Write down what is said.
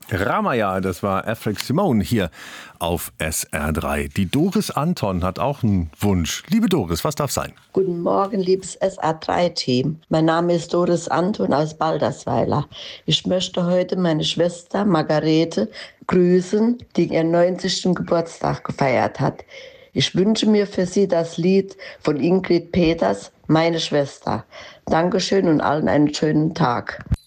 Ramaya, das war Afric Simone hier auf SR3. Die Doris Anton hat auch einen Wunsch. Liebe Doris, was darf sein? Guten Morgen, liebes SR3-Team. Mein Name ist Doris Anton aus Baldersweiler. Ich möchte heute meine Schwester Margarete grüßen, die ihren 90. Geburtstag gefeiert hat. Ich wünsche mir für sie das Lied von Ingrid Peters, Meine Schwester. Dankeschön und allen einen schönen Tag.